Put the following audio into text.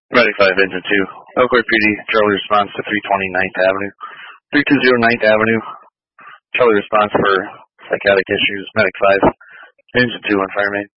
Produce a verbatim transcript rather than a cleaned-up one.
Medic five, Engine two. Elkhart P D, Charlie response to three twenty ninth Avenue. three two zero ninth Avenue. Charlie response for psychotic issues. Medic five, Engine two on fire main.